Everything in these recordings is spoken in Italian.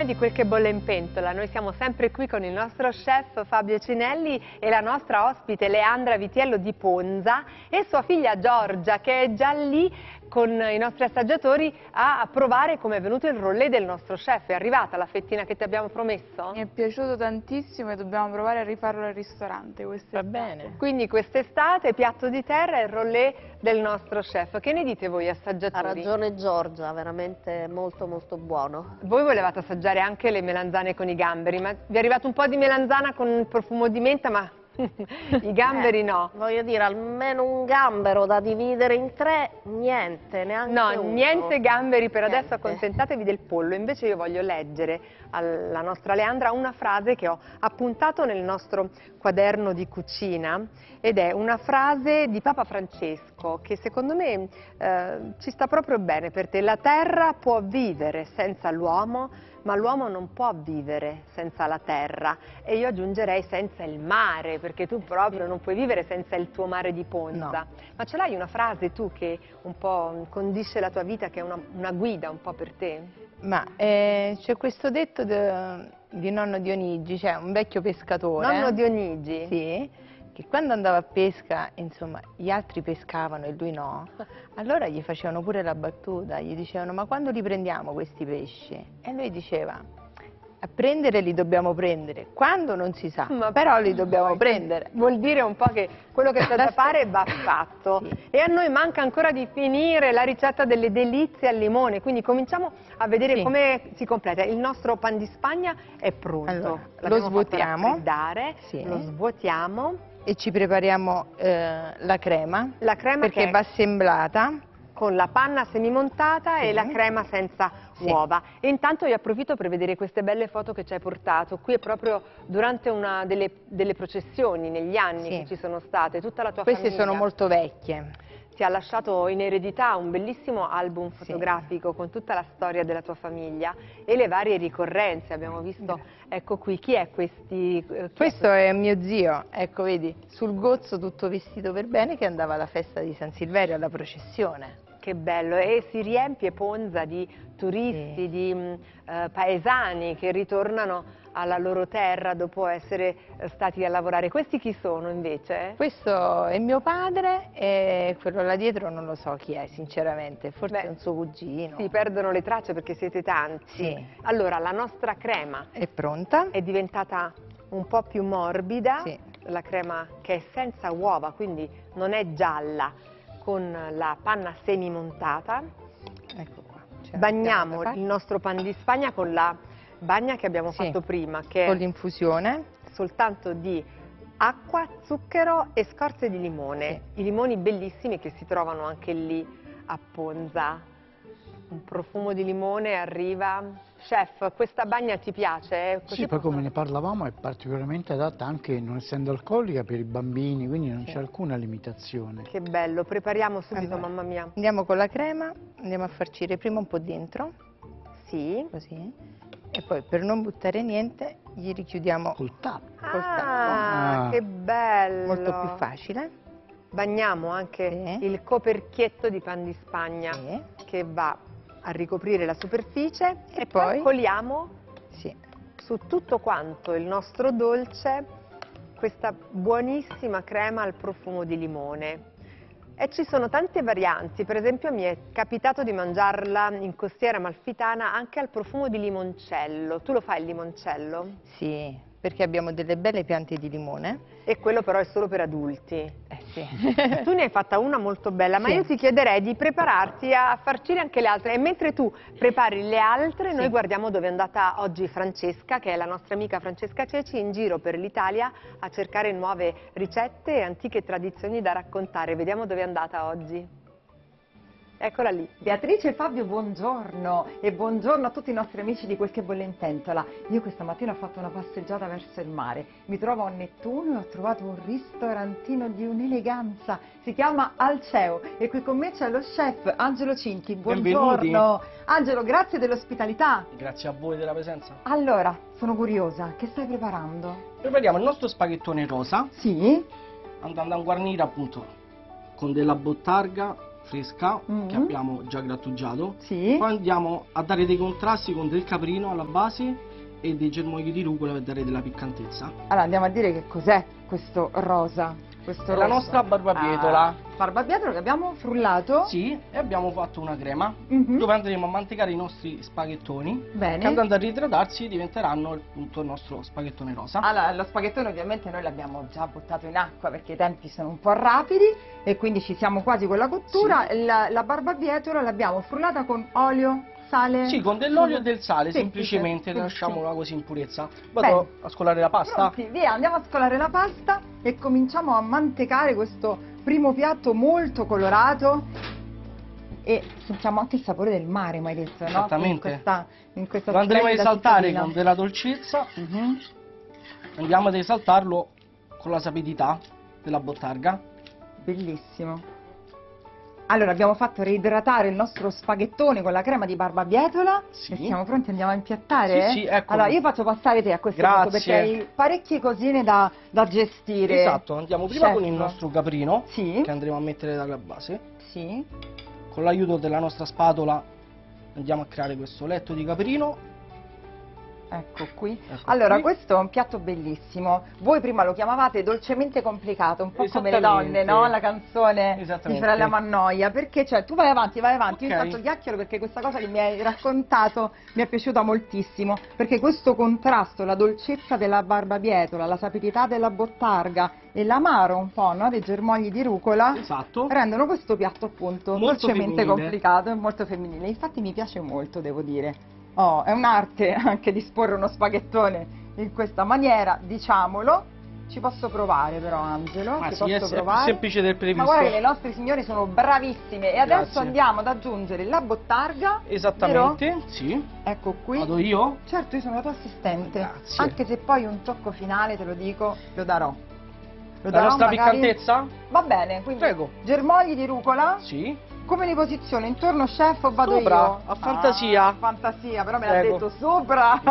di Quel che bolle in pentola. Noi siamo sempre qui con il nostro chef Fabio Cinelli e la nostra ospite Leandra Vitiello di Ponza e sua figlia Giorgia, che è già lì con i nostri assaggiatori a provare come è venuto il rollé del nostro chef. È arrivata la fettina che ti abbiamo promesso? Mi è piaciuto tantissimo e dobbiamo provare a rifarlo al ristorante Va bene. Quindi quest'estate piatto di terra e il rollé del nostro chef. Che ne dite voi assaggiatori? Ha ragione Giorgia, veramente molto molto buono. Voi volevate assaggiare anche le melanzane con i gamberi, ma vi è arrivato un po' di melanzana con il profumo di menta, ma i gamberi no. Voglio dire, almeno un gambero da dividere in tre, niente, neanche No, uno. niente gamberi per Niente. adesso, accontentatevi del pollo. Invece io voglio leggere alla nostra Leandra una frase che ho appuntato nel nostro quaderno di cucina ed è una frase di Papa Francesco che secondo me ci sta proprio bene per te. La terra può vivere senza l'uomo, ma l'uomo non può vivere senza la terra, e io aggiungerei senza il mare, perché tu proprio non puoi vivere senza il tuo mare di Ponza. No. Ma ce l'hai una frase tu che un po' condisce la tua vita, che è una guida un po' per te? Ma c'è questo detto di nonno Dionigi, cioè un vecchio pescatore. Nonno Dionigi? Sì, che quando andava a pesca, insomma, gli altri pescavano e lui no, allora gli facevano pure la battuta, gli dicevano: ma quando li prendiamo questi pesci? E lui diceva: a prendere li dobbiamo prendere, quando non si sa, però li dobbiamo prendere. Vuol dire un po' che quello che c'è da fare va fatto. Sì. E a noi manca ancora di finire la ricetta delle delizie al limone, quindi cominciamo a vedere Sì. come si completa. Il nostro pan di Spagna è pronto. Allora, L'abbiamo lo svuotiamo. fatto raffreddare, Sì. lo svuotiamo. E ci prepariamo la crema, La crema perché che va assemblata. con la panna semimontata e Sì. la crema senza Sì. uova. E intanto io approfitto per vedere queste belle foto che ci hai portato. Qui è proprio durante una delle processioni negli anni Sì. che ci sono state, tutta la tua Queste famiglia sono molto vecchie. ti ha lasciato in eredità un bellissimo album Sì. fotografico con tutta la storia della tua famiglia e le varie ricorrenze. Abbiamo visto, ecco qui, chi è questi? Questo è mio zio, ecco vedi, sul gozzo tutto vestito per bene che andava alla festa di San Silverio, alla processione. Che bello, e si riempie Ponza di turisti, Sì. di paesani che ritornano alla loro terra dopo essere stati a lavorare. Questi chi sono invece? Questo è mio padre e quello là dietro non lo so chi è sinceramente, forse Beh, è un suo cugino. Si perdono le tracce perché siete tanti. Sì. Allora, la nostra crema È pronta? è diventata un po' più morbida, Sì. la crema che è senza uova, quindi non è gialla, con la panna semimontata. Ecco qua. Ce la Bagniamo mettiamo da il nostro pan di Spagna con la bagna che abbiamo Sì. fatto prima, parte. che Con è l'infusione. soltanto di acqua, zucchero e scorze di limone. Sì. I limoni bellissimi che si trovano anche lì a Ponza. Un profumo di limone arriva. Chef, questa bagna ti piace? Così Sì, poi come possono- ne parlavamo è particolarmente adatta anche, non essendo alcolica, per i bambini, quindi non Sì. c'è alcuna limitazione. Che bello, prepariamo subito, Allora, mamma mia. Andiamo con la crema, andiamo a farcire prima un po' dentro, Sì. così, e poi per non buttare niente gli richiudiamo Col tappo. col tappo. Ah, Ah. che bello. Molto più facile. Bagniamo anche Sì. il coperchietto di pan di Spagna Sì. che va a ricoprire la superficie e poi poi? coliamo Sì. su tutto quanto il nostro dolce questa buonissima crema al profumo di limone. E ci sono tante varianti, per esempio mi è capitato di mangiarla in costiera amalfitana anche al profumo di limoncello. Tu lo fai il limoncello? Sì, perché abbiamo delle belle piante di limone. E quello però è solo per adulti. Sì. Tu ne hai fatta una molto bella, ma Sì. io ti chiederei di prepararti a farcire anche le altre. E mentre tu prepari le altre, noi Sì. guardiamo dove è andata oggi Francesca, che è la nostra amica Francesca Ceci, in giro per l'Italia a cercare nuove ricette e antiche tradizioni da raccontare. Vediamo dove è andata oggi. Eccola lì. Beatrice e Fabio, buongiorno e buongiorno a tutti i nostri amici di Quel che bolle in pentola. Io questa mattina ho fatto una passeggiata verso il mare, mi trovo a Nettuno e ho trovato un ristorantino di un'eleganza, si chiama Alceo e qui con me c'è lo chef Angelo Cinti. Buongiorno. Benvenuti. Angelo, grazie dell'ospitalità. Grazie a voi della presenza. Allora, sono curiosa, che stai preparando? Prepariamo il nostro spaghettone rosa, Sì? andando a guarnire appunto con della bottarga, fresca che abbiamo già grattugiato. Sì. Poi andiamo a dare dei contrasti con del caprino alla base e dei germogli di rucola per dare della piccantezza. Allora andiamo a dire che cos'è questo rosa. Questo È la rosso. nostra barbabietola. Barbabietola che abbiamo frullato. Sì, e abbiamo fatto una crema Mhm. dove andremo a mantecare i nostri spaghettoni Bene. che andando a riidratarsi diventeranno appunto il nostro spaghettone rosa. Allora, lo spaghettone ovviamente noi l'abbiamo già buttato in acqua perché i tempi sono un po' rapidi e quindi ci siamo quasi con la cottura. Sì. La barbabietola l'abbiamo frullata con olio, sale. Sì, con dell'olio e del sale, Semplice, semplicemente semplice. lasciamola così in purezza. Vado a scolare la pasta. Pronti, via, andiamo a scolare la pasta e cominciamo a mantecare questo primo piatto molto colorato e sentiamo anche il sapore del mare, mi hai detto, no? Esattamente. In questa Lo andremo a splendida esaltare cittadina. con della dolcezza, Mhm. andiamo ad esaltarlo con la sapidità della bottarga. Bellissimo. Allora, abbiamo fatto reidratare il nostro spaghettone con la crema di barbabietola Sì. e siamo pronti, andiamo a impiattare? Sì, sì, eccolo. Allora, io faccio passare te a questo Grazie. punto perché hai parecchie cosine da gestire. Esatto, andiamo prima Chef. con il nostro caprino Sì. che andremo a mettere dalla base. Sì. Con l'aiuto della nostra spatola andiamo a creare questo letto di caprino. Ecco qui. Ecco Allora, qui. questo è un piatto bellissimo. Voi prima lo chiamavate dolcemente complicato, un po' come le donne, Esattamente. no? La canzone di Esattamente. Fiorella Mannoia. Perché, cioè, tu vai avanti, io Ok. intanto chiacchiero perché questa cosa che mi hai raccontato mi è piaciuta moltissimo. Perché questo contrasto, la dolcezza della barbabietola, la sapidità della bottarga e l'amaro un po', no? Dei germogli di rucola. Esatto. Rendono questo piatto appunto Molto dolcemente femminile. complicato e molto femminile. Infatti mi piace molto, devo dire. Oh, è un'arte anche disporre uno spaghettone in questa maniera, diciamolo. Ci posso provare però, Angelo? Ma Ci sì, è posso più provare? semplice del Ma previsto. guarda che le nostre signore sono bravissime e adesso Grazie. andiamo ad aggiungere la bottarga. Esattamente, vero? sì. Ecco qui. Vado io? Certo, io sono la tua assistente. Grazie. Anche se poi un tocco finale, te lo dico, lo darò. Lo La darò nostra magari- piccantezza? Va bene, quindi Prego. germogli di rucola. Sì. Come li posiziono? Intorno chef o vado Sopra, io? a fantasia. Ah, fantasia, però me l'ha Prego. detto sopra.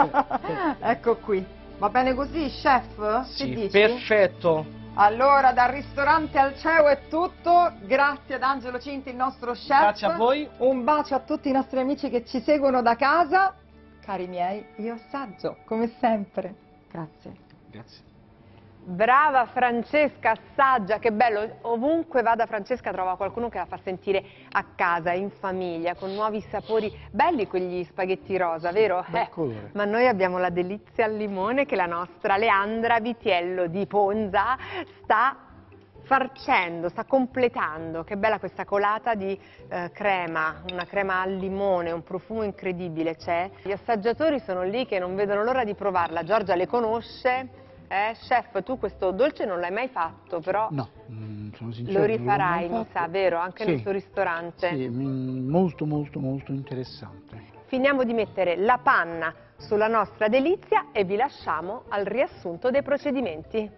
Ecco qui. Va bene così, chef? Sì, che dici? perfetto. Allora, dal ristorante al CEO è tutto. Grazie ad Angelo Cinti, il nostro chef. Grazie a voi. Un bacio a tutti i nostri amici che ci seguono da casa. Cari miei, io assaggio, come sempre. Grazie. Grazie. Brava Francesca, assaggia, che bello, ovunque vada Francesca trova qualcuno che la fa sentire a casa, in famiglia, con nuovi sapori, belli quegli spaghetti rosa, vero? Bel colore. Ma noi abbiamo la delizia al limone che la nostra Leandra Vitiello di Ponza sta farcendo, sta completando. Che bella questa colata di crema, una crema al limone, un profumo incredibile c'è. Gli assaggiatori sono lì che non vedono l'ora di provarla, Giorgia le conosce. Chef, tu questo dolce non l'hai mai fatto, però No, sono sincero. lo non l'ho rifarai, mai mi fatto. sa, vero? Anche Sì, nel tuo ristorante. Sì, molto molto molto interessante. Finiamo di mettere la panna sulla nostra delizia e vi lasciamo al riassunto dei procedimenti.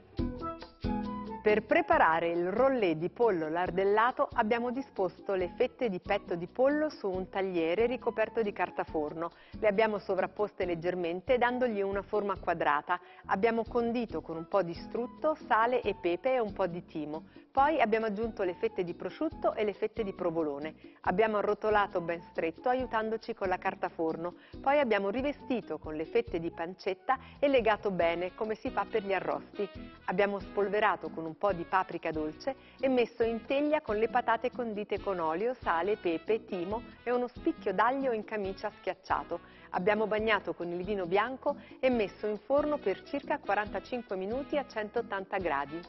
Per preparare il rollé di pollo lardellato abbiamo disposto le fette di petto di pollo su un tagliere ricoperto di carta forno. Le abbiamo sovrapposte leggermente dandogli una forma quadrata. Abbiamo condito con un po' di strutto, sale e pepe e un po' di timo. Poi abbiamo aggiunto le fette di prosciutto e le fette di provolone. Abbiamo arrotolato ben stretto aiutandoci con la carta forno. Poi abbiamo rivestito con le fette di pancetta e legato bene come si fa per gli arrosti. Abbiamo spolverato con un po' di paprika dolce e messo in teglia con le patate condite con olio, sale, pepe, timo e uno spicchio d'aglio in camicia schiacciato. Abbiamo bagnato con il vino bianco e messo in forno per circa 45 minuti a 180 gradi.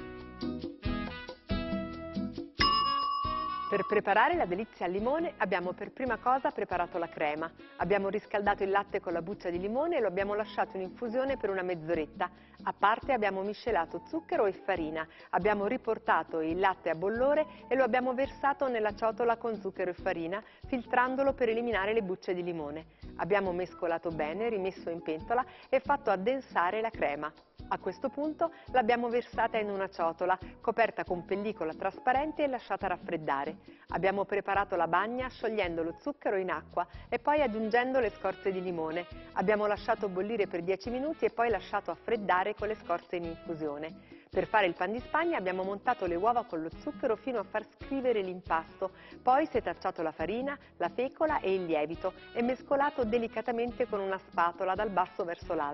Per preparare la delizia al limone abbiamo per prima cosa preparato la crema. Abbiamo riscaldato il latte con la buccia di limone e lo abbiamo lasciato in infusione per una mezz'oretta. A parte abbiamo miscelato zucchero e farina. Abbiamo riportato il latte a bollore e lo abbiamo versato nella ciotola con zucchero e farina, filtrandolo per eliminare le bucce di limone. Abbiamo mescolato bene, rimesso in pentola e fatto addensare la crema. A questo punto l'abbiamo versata in una ciotola, coperta con pellicola trasparente e lasciata raffreddare. Abbiamo preparato la bagna sciogliendo lo zucchero in acqua e poi aggiungendo le scorze di limone. Abbiamo lasciato bollire per 10 minuti e poi lasciato affreddare con le scorze in infusione. Per fare il pan di Spagna abbiamo montato le uova con lo zucchero fino a far scrivere l'impasto, poi setacciato la farina, la fecola e il lievito e mescolato delicatamente con una spatola dal basso verso l'alto.